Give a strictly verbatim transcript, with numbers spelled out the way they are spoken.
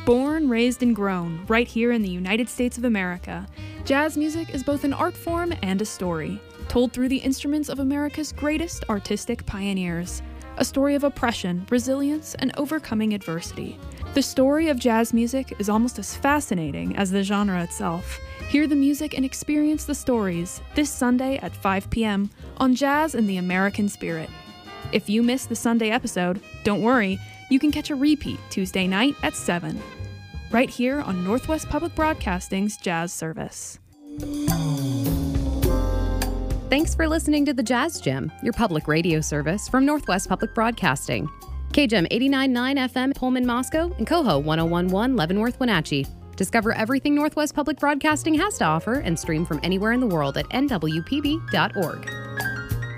Born, raised, and grown right here in the United States of America, jazz music is both an art form and a story, told through the instruments of America's greatest artistic pioneers. A story of oppression, resilience, and overcoming adversity. The story of jazz music is almost as fascinating as the genre itself. Hear the music and experience the stories this Sunday at five p.m. on Jazz in the American Spirit. If you missed the Sunday episode, don't worry, you can catch a repeat Tuesday night at seven, right here on Northwest Public Broadcasting's Jazz Service. Thanks for listening to the Jazz Gym, your public radio service from Northwest Public Broadcasting. K G E M eighty-nine point nine F M, Pullman, Moscow, and Coho one oh one point one, Leavenworth, Wenatchee. Discover everything Northwest Public Broadcasting has to offer and stream from anywhere in the world at N W P B dot org.